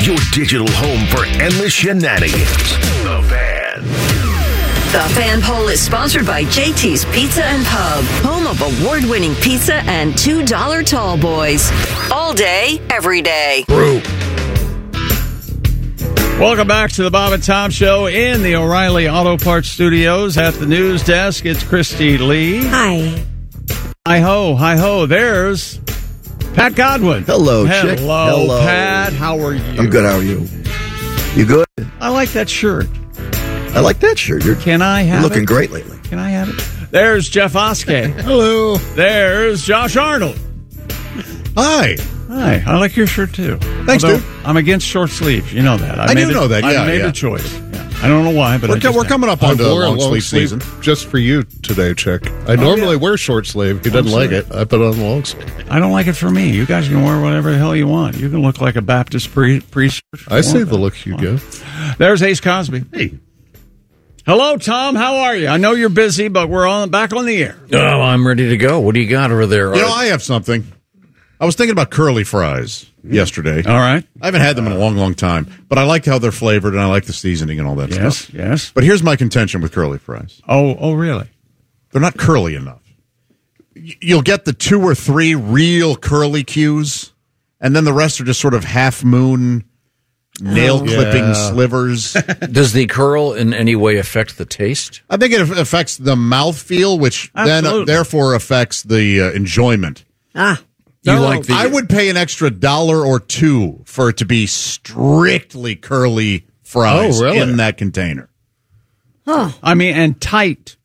Your digital home for endless shenanigans. The Fan. The Fan Poll is sponsored by JT's Pizza and Pub, home of award-winning pizza and $2 tall boys. All day, every day. Welcome back to the Bob and Tom Show in the O'Reilly Auto Parts Studios. At the news desk, it's Christy Lee. Hi. Hi-ho, hi-ho. There's Pat Godwin. Hello, Chick. Hello, Pat. How are you? I'm good. How are you? You good? I like that shirt. I like that shirt. Can I have You're looking it? great lately. Can I have it? There's Jeff Oskey. Hello. There's Josh Arnold. Hi. Hi. I like your shirt, too. Thanks, Although, dude. I'm against short sleeves. You know that. I do know that, yeah, I made yeah. a choice. Yeah. I don't know why, but We're coming up on the wore a long sleeve season. just for you today, Chick. I normally wear short sleeve. He doesn't like it. I put on long sleeve. I don't like it for me. You guys can wear whatever the hell you want. You can look like a Baptist priest. I see the look you give. There's Ace Cosby. Hey. Hello, Tom. How are you? I know you're busy, but we're back on the air. Oh, I'm ready to go. What do you got over there? You know, I have something. I was thinking about curly fries yesterday. All right. I haven't had them in a long, long time, but I like how they're flavored and I like the seasoning and all that stuff. Yes. But here's my contention with curly fries. Oh, really? They're not curly enough. You'll get the 2 or 3 real curly cues, and then the rest are just sort of half-moon, nail-clipping slivers. Does the curl in any way affect the taste? I think it affects the mouthfeel, which Absolutely. then therefore affects the enjoyment. You like the? I would pay an extra $1 or $2 for it to be strictly curly fries in that container. I mean, and tight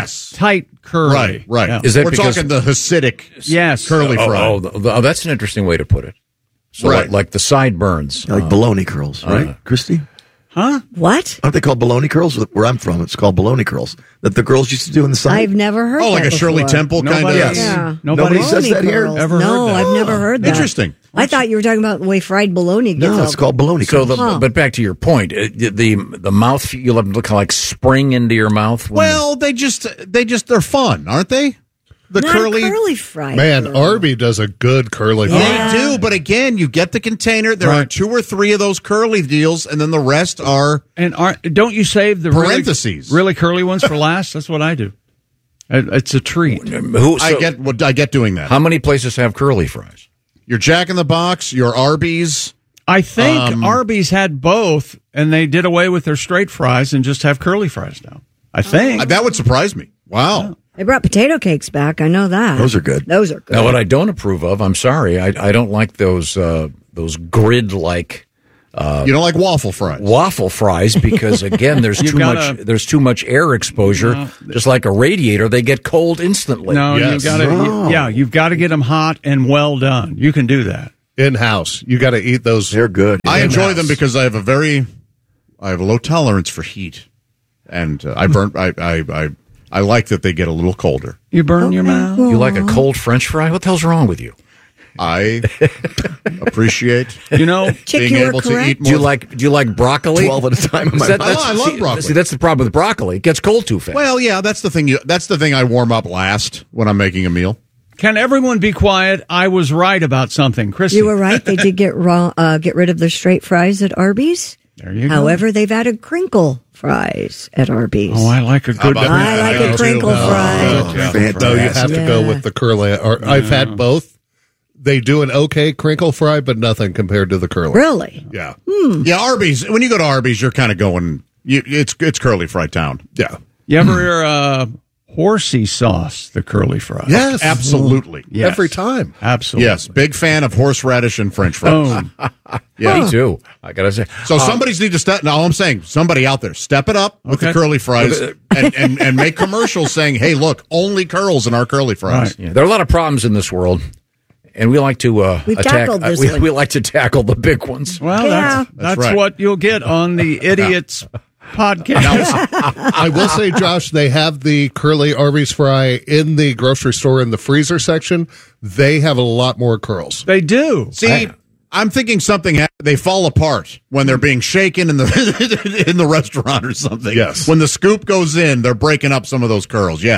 curly. Right. Yeah. Is that We're because- talking the Hasidic curly fry. Oh, that's an interesting way to put it. So Right. like the sideburns. I like bologna curls, right, Christy? What? Aren't they called bologna curls? Where I'm from, it's called bologna curls. That the girls used to do in the side. I've never heard Oh, like that a Shirley before. Temple kind of? Nobody, Yes. Yeah. Nobody says that here? Curls. Ever no, heard that? I've never heard that. Interesting. I thought you were talking about the way fried bologna gets No, it's called bologna So, curls. but back to your point, the mouth, you'll have to look like spring into your mouth. Well, they're fun, aren't they? The Not curly fried. Man, curl. Arby does a good curly fry. Yeah. They do, but again, you get the container. There are 2 or 3 of those curly deals, and then the rest are And don't you save the parentheses. really curly ones for last? That's what I do. It's a treat. I get doing that. How many places have curly fries? Your Jack in the Box, your Arby's. I think Arby's had both, and they did away with their straight fries and just have curly fries now. I think. That would surprise me. Wow. They brought potato cakes back. I know that. Those are good. Those are good. Now, what I don't approve of, I'm sorry, I don't like those grid-like You don't like waffle fries? waffle fries because again, there's too much air exposure. Just like a radiator, they get cold instantly. No, Yes. you've got to get them hot and well done. You can do that. In-house. You got to eat those. They're good. I enjoy them because I have a low tolerance for heat, and I like that they get a little colder. You burn your mouth. You like a cold French fry? What the hell's wrong with you? I appreciate You know, Chick, being you were able to correct. eat Do more. you like broccoli? 12 at a time in my That- mouth. that's- I love broccoli. See, that's the problem with broccoli. It gets cold too fast. Well, yeah, that's the thing. That's the thing I warm up last when I'm making a meal. can everyone be quiet? I was right about something, Chrissy. You were right. They did get rid of their straight fries at Arby's. There you go. However, they've added crinkle fries at Arby's. Oh, I like a good. about I like a crinkle fry. Fantastic. No, you have to go Yeah. with the curly. I've had both. They do an okay crinkle fry, but nothing compared to the curly. Really? Yeah. Yeah, Arby's. When you go to Arby's, you're kind of going. It's curly fry town. Yeah. You ever hear horsey sauce, the curly fries? Yes. Absolutely. Yes. Every time. Absolutely. Yes, big fan of horseradish and French fries. Boom. Yeah. Me too. I gotta say. So somebody's need to step. Now, all I'm saying, somebody out there, step it up with the Okay. curly fries and make commercials saying, "Hey, look, only curls in our curly fries." Right. Yeah, there are a lot of problems in this world, and we like to We've attack. tackled this one. We like to tackle the big ones. Well, Yeah. that's right. what you'll get on the Idiots podcast. I will say, Josh, they have the curly Arby's fry in the grocery store in the freezer section. They have a lot more curls. They do. See, I'm thinking something. They fall apart when they're being shaken in the in the restaurant or something. Yes. When the scoop goes in, they're breaking up some of those curls. Yes.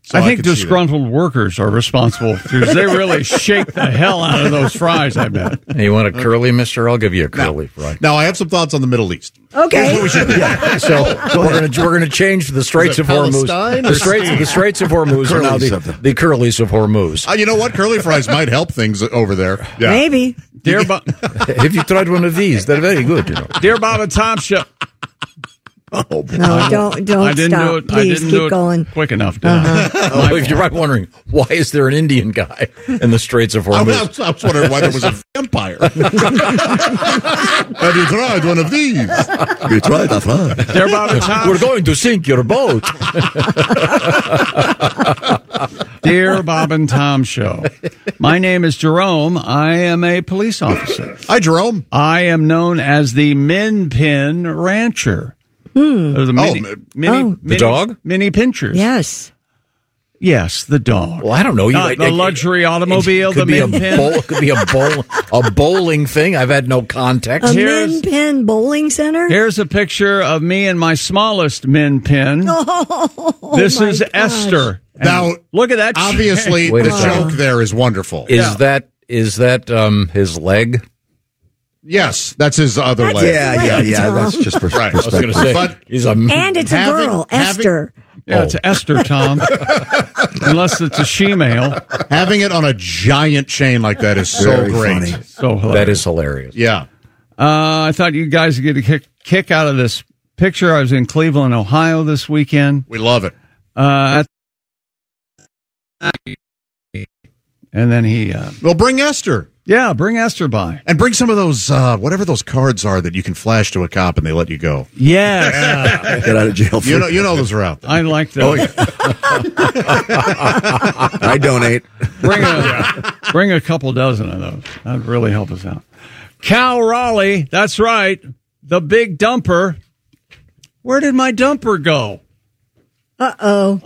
So I think could see disgruntled workers are responsible because they really shake the hell out of those fries, I bet. Hey, you want a curly, mister? I'll give you a curly fry. Now, I have some thoughts on the Middle East. Okay. Here's what we should do. So we're gonna change the Straits of Hormuz. The Straits of Hormuz are now the curlies of Hormuz. You know what? Curly fries might help things over there. Yeah. Maybe. Dear Have you tried one of these? They're very good, you know. Dear Bob and Tom Show. No, don't I didn't stop. do it. Please I didn't keep do it going. quick enough. Did I? If you're wondering, why is there an Indian guy in the Straits of Hormuz? I was wondering why there was a vampire. Have you tried one of these? You tried that fry. Dear Bob and Tom. We're going to sink your boat. Dear Bob and Tom Show. My name is Jerome. I am a police officer. Hi, Jerome. I am known as the Min Pin Rancher. The the dog? Mini pinchers. Yes. Yes, the dog. Well, I don't know. The luxury automobile, the Min Pin. It could be a bowling thing. I've had no context. A Min Pin bowling center? Here's a picture of me and my smallest Min Pin. Oh, this my is gosh. Esther. And Now, look at that. obviously, Wait the a second. joke there is wonderful. Is that his leg? Yes, that's his other leg. Yeah. That's just for Right. I was I was going to say, But- he's a And it's a girl, Esther. Yeah, it's Esther, Tom. Unless it's a she-male. Having it on a giant chain like that is so Very great. funny. So hilarious. that is hilarious. Yeah. I thought you guys would get a kick out of this picture. I was in Cleveland, Ohio this weekend. We love it. And then he... Well, bring Esther. Yeah, bring Esther by. And bring some of those, whatever those cards are that you can flash to a cop and they let you go. Yes. Get out of jail free. You know those are out there. I like that. I donate. Bring a couple dozen of those. That would really help us out. Cal Raleigh, that's right. The big dumper. Where did my dumper go? Uh-oh.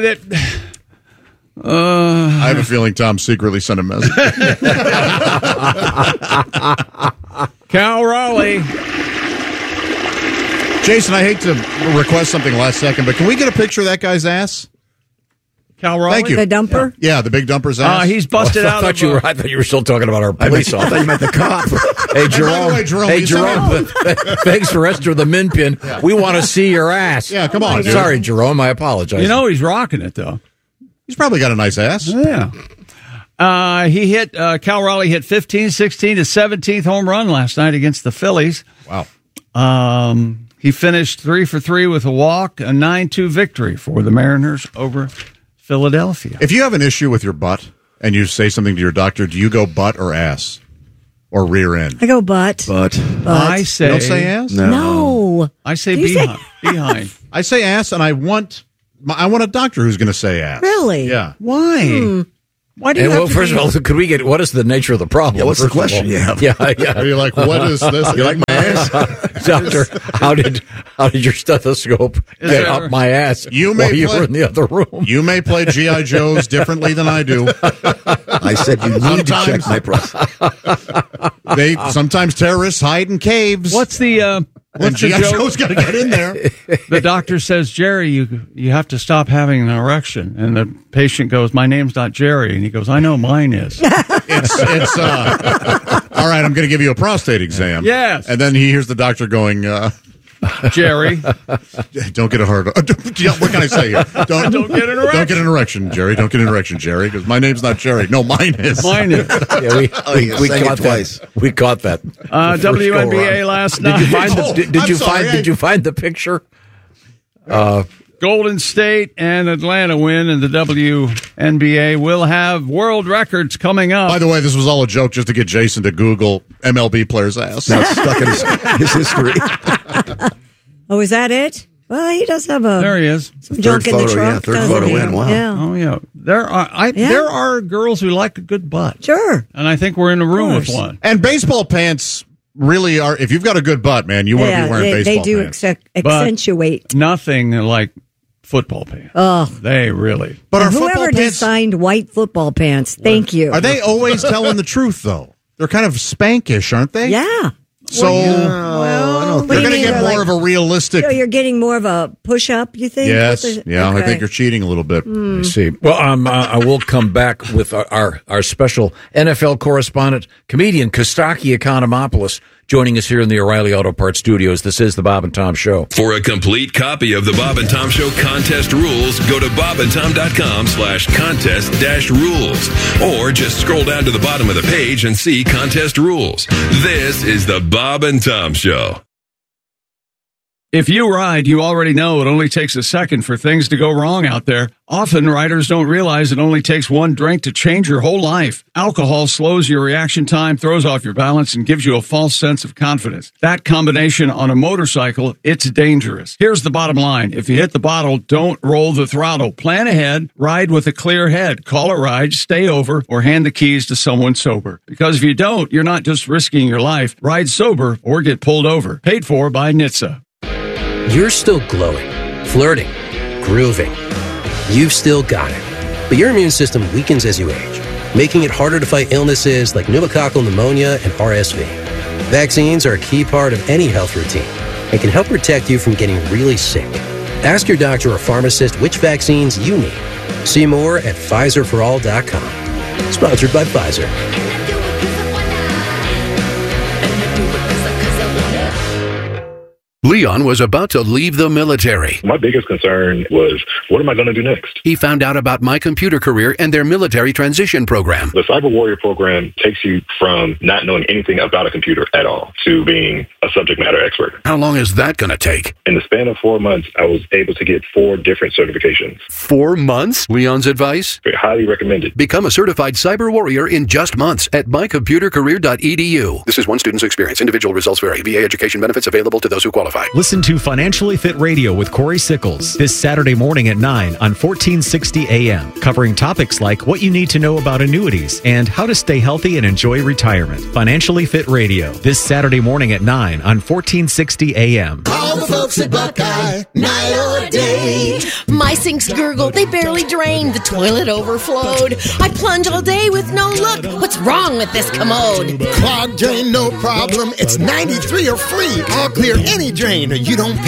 I have a feeling Tom secretly sent a message. Cal Raleigh. Jason, I hate to request something last second, but can we get a picture of that guy's ass? Cal Raleigh? Thank you. The dumper? Yeah, the big dumper's ass. He's busted out I of... thought you were still talking about our police I thought officer. you meant the cop. Hey, Jerome. by the way, Jerome, Hey, you Jerome. Thanks for Esther the Min Pin. We want to see your ass. Yeah, come on, dude. Sorry, Jerome. I apologize. You know he's rocking it, though. He's probably got a nice ass. Yeah. He hit... Cal Raleigh hit 15, 16 to 17th home run last night against the Phillies. Wow. He finished 3 for 3 with a walk, a 9-2 victory for the Mariners over Philadelphia. If you have an issue with your butt and you say something to your doctor, do you go butt or ass? Or rear end? I go butt. But I say... You don't say ass? No. I say You say- behind. I say ass, and I want a doctor who's going to say ass. Really? Yeah. Why? Why do you And, have well, to first be- of all, could we get what is the nature of the problem? Yeah, what's the first of all? question you have? Yeah. Are you like, what is this? you like my ass? Doctor, how did your stethoscope get there- up my ass You may while you play- were in the other room? You may play G.I. Joes differently than I do. I said you need to check Sometimes- my prostate. Sometimes terrorists hide in caves. What's the And G.I. joke? Joe's got to get in there. The doctor says, Jerry, you have to stop having an erection. And the patient goes, my name's not Jerry. And he goes, I know mine is. It's all right, I'm going to give you a prostate exam. Yes. And then he hears the doctor going, Jerry. don't get a hard. What can I say here? Don't get an erection. Don't get an erection, Jerry. Don't get an erection, Jerry, because my name's not Jerry. No, mine is. Mine is. Yeah, we sang it caught twice. that. We caught that. WNBA last night. Did you find the? Did I'm you sorry, find? Did you find the picture? Golden State and Atlanta win, and the WNBA will have world records coming up. By the way, this was all a joke just to get Jason to Google MLB player's ass. Now it's stuck in his history. Oh, is that it? Well, he does have There he is. some junk in the photo, trunk. yeah, third doesn't photo he? in, wow. Yeah. Oh yeah, there are girls who like a good butt, Sure. and I think we're in a room with course. one. And baseball pants really are. If you've got a good butt, man, you want to be wearing they baseball do pants. accentuate. Nothing like football pants. Oh. They really. But are Whoever football pants? designed white football pants, thank you. Are they always telling the truth though? They're kind of spankish, aren't they? Yeah. So I don't No, they're going to get more of a realistic. So you're getting more of a push up, you think? Yes. Yeah, okay. I think you're cheating a little bit. I see. Well, I will come back with our special NFL correspondent, comedian Kostaki Economopoulos, joining us here in the O'Reilly Auto Parts studios. This is the Bob and Tom Show. For a complete copy of the Bob and Tom Show contest rules, go to bobandtom.com/contest-rules. Or just scroll down to the bottom of the page and see contest rules. This is the Bob and Tom Show. If you ride, you already know it only takes a second for things to go wrong out there. Often, riders don't realize it only takes one drink to change your whole life. Alcohol slows your reaction time, throws off your balance, and gives you a false sense of confidence. That combination on a motorcycle, it's dangerous. Here's the bottom line. If you hit the bottle, don't roll the throttle. Plan ahead, ride with a clear head. Call a ride, stay over, or hand the keys to someone sober. Because if you don't, you're not just risking your life. Ride sober or get pulled over. Paid for by NHTSA. You're still glowing, flirting, grooving. You've still got it. But your immune system weakens as you age, making it harder to fight illnesses like pneumococcal pneumonia and RSV. Vaccines are a key part of any health routine and can help protect you from getting really sick. Ask your doctor or pharmacist which vaccines you need. See more at PfizerForAll.com. Sponsored by Pfizer. Leon was about to leave the military. My biggest concern was, what am I going to do next? He found out about My Computer Career and their military transition program. The Cyber Warrior program takes you from not knowing anything about a computer at all to being a subject matter expert. How long is that going to take? In the span of 4 months, I was able to get 4 different certifications. 4 months? Leon's advice? Highly recommended. Become a certified cyber warrior in just months at mycomputercareer.edu. This is one student's experience. Individual results vary. VA education benefits available to those who qualify. Listen to Financially Fit Radio with Corey Sickles this Saturday morning at 9 on 1460 AM, covering topics like what you need to know about annuities and how to stay healthy and enjoy retirement. Financially Fit Radio this Saturday morning at 9 on 1460 AM. All the folks at Buckeye, night or day. My sinks gurgled, they barely drained, the toilet overflowed. I plunge all day with no luck. What's wrong with this commode? Clogged drain, no problem. It's 93 or free. I'll clear any drain. You don't pay.